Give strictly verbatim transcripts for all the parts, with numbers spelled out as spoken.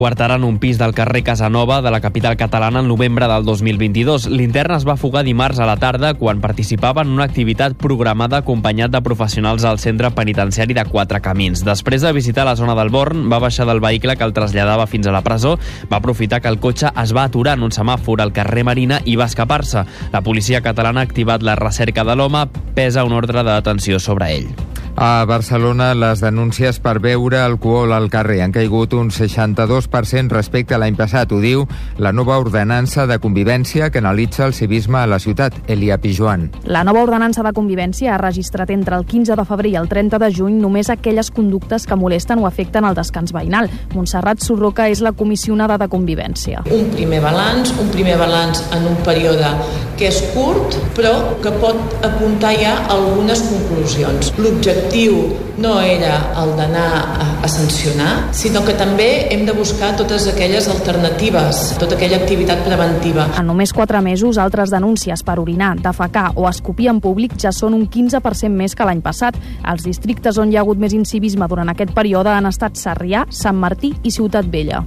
Quartaren un pis del carrer Casanova de la capital catalana el novembre del dos mil vint-i-dos. L'intern es va fugar dimarts a la tarda quan participava en una activitat programada acompanyat de professionals al centre penitenciari de Quatre Camins. Després de visitar la zona del Born, va baixar del vehicle que el traslladava fins a la presó, va aprofitar que el cotxe es va aturar en un semàfor al carrer Marina i va escapar-se. La policia catalana ha activat la recerca de l'home, pesa un ordre de detenció sobre ell. A Barcelona, les denúncies per beure alcohol al carrer han caigut un seixanta-dos per cent respecte a l'any passat. Ho diu la nova ordenança de convivència que analitza el civisme a la ciutat. Elia Pijuan. La nova ordenança de convivència ha registrat entre el quinze de febrer i el trenta de juny només aquelles conductes que molesten o afecten el descans veïnal. Montserrat Surroca és la comissionada de convivència. Un primer balanç, un primer balanç en un període que és curt, però que pot apuntar ja algunes conclusions. L'objectiu no era el d'anar a, a sancionar, sinó que també hem de buscar totes aquelles alternatives, tota aquella activitat preventiva. En només quatre mesos, altres denúncies per orinar, defecar o escopir en públic ja són un quinze per cent més que l'any passat. Els districtes on hi ha hagut més incivisme durant aquest període han estat Sarrià, Sant Martí i Ciutat Vella.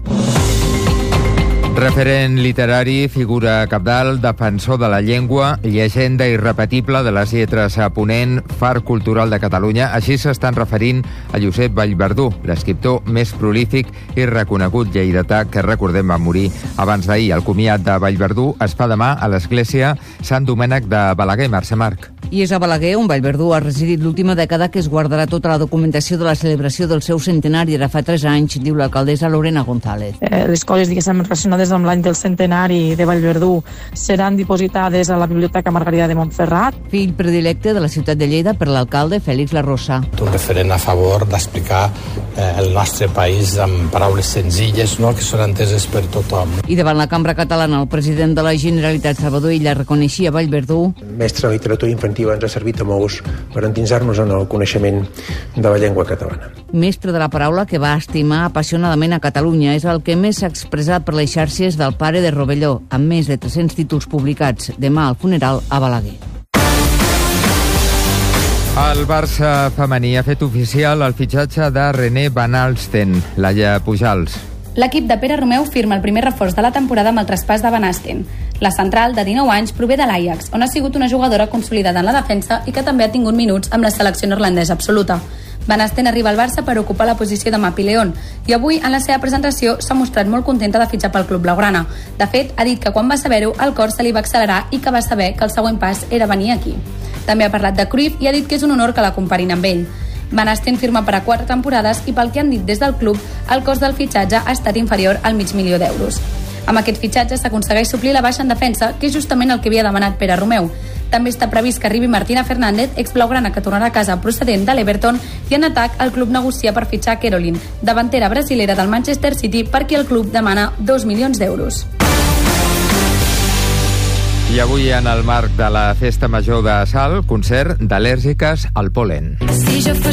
Referent literari, figura cabdal, defensor de la llengua, llegenda irrepetible de les lletres a Ponent, far cultural de Catalunya. Així s'estan referint a Josep Vallverdú, l'escriptor més prolífic i reconegut lleidatà que, recordem, va morir abans d'ahir. El comiat de Vallverdú es fa demà a l'església Sant Domènec de Balaguer. Mercè Marc. I és a Balaguer on Vallverdú ha residit l'última dècada, que es guardarà tota la documentació de la celebració del seu centenari. Ara fa tres anys, diu l'alcaldessa Lorena González. Eh, les coses, diguéssim, relacionades amb l'any del centenari de Vallverdú seran dipositades a la Biblioteca Margarida de Montferrat. Fill predilecte de la ciutat de Lleida per l'alcalde Félix La Rosa. Un referent a favor d'explicar eh, el nostre país amb paraules senzilles, no?, que són enteses per tothom. I davant la cambra catalana, el president de la Generalitat, Salvador Illa, reconeixia Vallverdú. Mestre de literatura infantil ens ha servit a molts per endinsar-nos en el coneixement de la llengua catalana. Mestre de la paraula que va estimar apassionadament a Catalunya. És el que més s'ha expressat per les xarxes del pare de Rovelló, amb més de tres-cents títols publicats. Demà al funeral a Balaguer. El Barça femení ha fet oficial el fitxatge de René Van Alsten. Laia Pujals. L'equip de Pere Romeu firma el primer reforç de la temporada amb el traspàs de Van Alsten. La central, de dinou anys, prové de l'Ajax, on ha sigut una jugadora consolidada en la defensa i que també ha tingut minuts amb la selecció neerlandesa absoluta. Van Alsten arriba al Barça per ocupar la posició de Mapi León i avui, en la seva presentació, s'ha mostrat molt contenta de fitxar pel club blaugrana. De fet, ha dit que quan va saber-ho, el cor se li va accelerar i que va saber que el següent pas era venir aquí. També ha parlat de Cruyff i ha dit que és un honor que la comparin amb ell. Van Alsten firma per a quatre temporades i, pel que han dit des del club, el cost del fitxatge ha estat inferior al mig milió d'euros. Amb aquest fitxatge s'aconsegueix suplir la baixa en defensa, que és justament el que havia demanat Pere Romeu. També està previst que arribi Martina Fernández, ex-blaugrana que tornarà a casa procedent de l'Everton, i en atac el club negocia per fitxar Caroline, davantera brasilera del Manchester City, per qui el club demana dos milions d'euros. I avui, en el marc de la Festa Major de Salt, concert d'al·lèrgiques al pol·len. Si jo fos